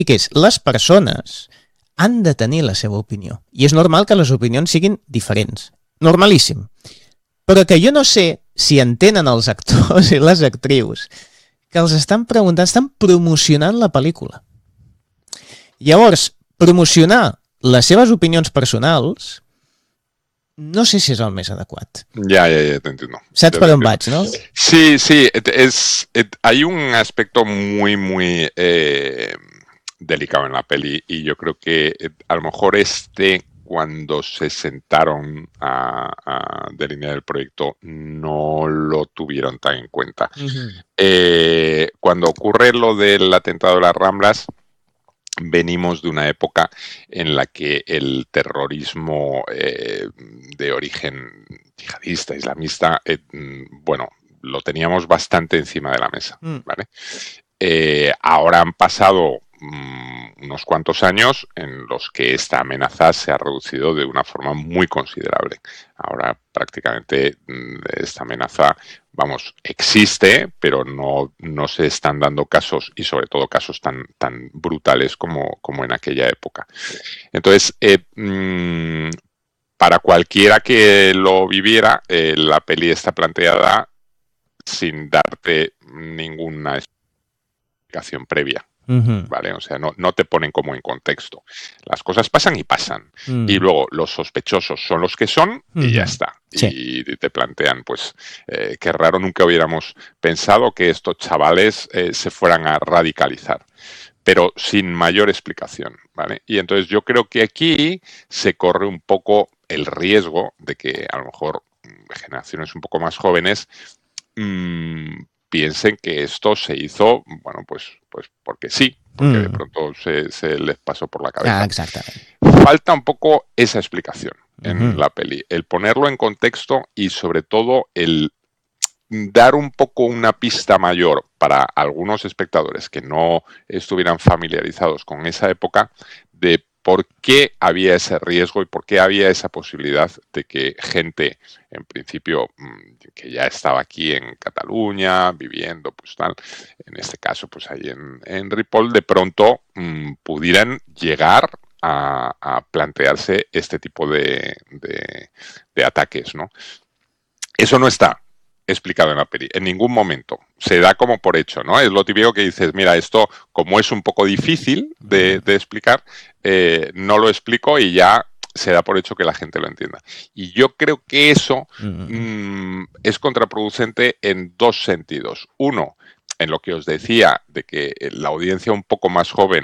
que és, les persones han de tenir la seva opinió. I és normal que les opinions siguin diferents. Normalíssim. Però que jo no sé si entenen els actors i les actrius que els estan preguntant, estan promocionant la pel·lícula. Llavors, promocionar les seves opinions personals no sé si és el més adequat. Ya, te entiendo. Saps per on vaig, no? Sí, hay un aspecto muy delicado en la peli y yo creo que a lo mejor cuando se sentaron a delinear el proyecto no lo tuvieron tan en cuenta. Cuando ocurre lo del atentado de las Ramblas, venimos de una época en la que el terrorismo de origen yihadista, islamista, bueno, lo teníamos bastante encima de la mesa, ¿vale? Ahora han pasado unos cuantos años en los que esta amenaza se ha reducido de una forma muy considerable. Ahora prácticamente esta amenaza, vamos, existe, pero no se están dando casos, y sobre todo casos tan brutales como en aquella época. Entonces, para cualquiera que lo viviera, la peli está planteada sin darte ninguna explicación previa. ¿Vale? O sea, no te ponen como en contexto. Las cosas pasan y pasan. Y luego los sospechosos son los que son y ya está. Sí. Y te plantean, pues, qué raro, nunca hubiéramos pensado que estos chavales se fueran a radicalizar, pero sin mayor explicación, ¿vale? Y entonces yo creo que aquí se corre un poco el riesgo de que a lo mejor generaciones un poco más jóvenes piensen que esto se hizo, bueno, pues porque sí, porque de pronto se les pasó por la cabeza. Exactament. Falta un poco esa explicación en la peli, el ponerlo en contexto y sobre todo el dar un poco una pista mayor para algunos espectadores que no estuvieran familiarizados con esa época de por qué había ese riesgo y por qué había esa posibilidad de que gente, en principio, que ya estaba aquí en Cataluña, viviendo, pues tal, en este caso, pues ahí en Ripoll, de pronto pudieran llegar a plantearse este tipo de ataques, ¿no? Eso no está explicado en la peli, en ningún momento. Se da como por hecho, ¿no? Es lo típico que dices, mira, esto como es un poco difícil de explicar, no lo explico y ya se da por hecho que la gente lo entienda. Y yo creo que eso es contraproducente en dos sentidos. Uno, en lo que os decía, de que la audiencia un poco más joven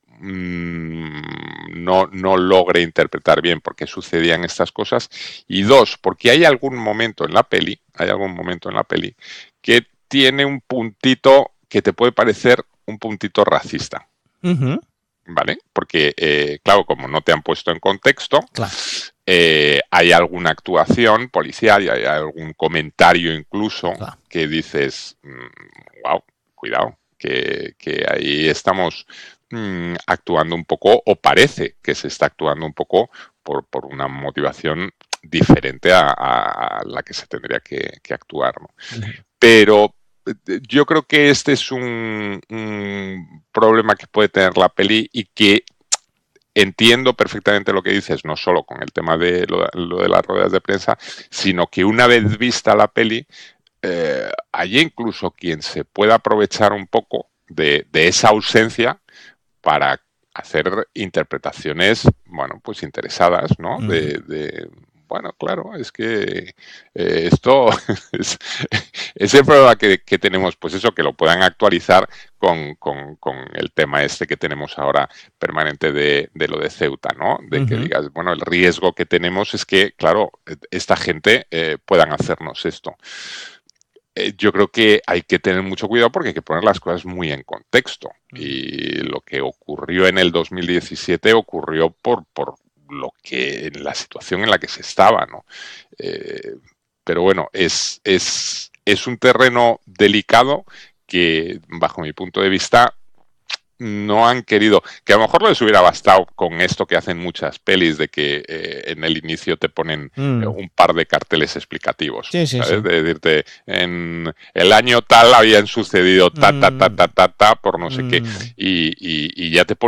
no logre interpretar bien por qué sucedían estas cosas, y dos, porque hay algún momento en la peli que tiene un puntito que te puede parecer un puntito racista. ¿Vale? Porque, claro, como no te han puesto en contexto, Clar. Hay alguna actuación policial y hay algún comentario incluso Clar. que dices, wow, cuidado, que ahí estamos actuando un poco, o parece que se está actuando un poco por una motivación diferente a la que se tendría que actuar, ¿no? Pero yo creo que este es un problema que puede tener la peli y que entiendo perfectamente lo que dices, no solo con el tema de lo de las ruedas de prensa, sino que una vez vista la peli, hay incluso quien se pueda aprovechar un poco de esa ausencia para hacer interpretaciones, bueno, pues interesadas, ¿no? Bueno, claro, es que esto es el problema que tenemos, pues eso, que lo puedan actualizar con el tema este que tenemos ahora permanente de lo de Ceuta, ¿no? De que digas, bueno, el riesgo que tenemos es que, claro, esta gente puedan hacernos esto. Yo creo que hay que tener mucho cuidado porque hay que poner las cosas muy en contexto. Y lo que ocurrió en el 2017 ocurrió por lo que, la situación en la que se estaba, ¿no? Pero bueno, es un terreno delicado que, bajo mi punto de vista, no han querido, que a lo mejor les hubiera bastado con esto que hacen muchas pelis, de que en el inicio te ponen un par de carteles explicativos, Sí, sí, ¿sabes? sí. De decirte, en el año tal habían sucedido ta, por no sé qué, y ya te ponen